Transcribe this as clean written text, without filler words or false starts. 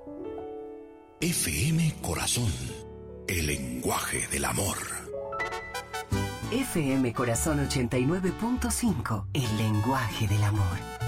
FM Corazón, el lenguaje del amor. FM Corazón 89.5, el lenguaje del amor.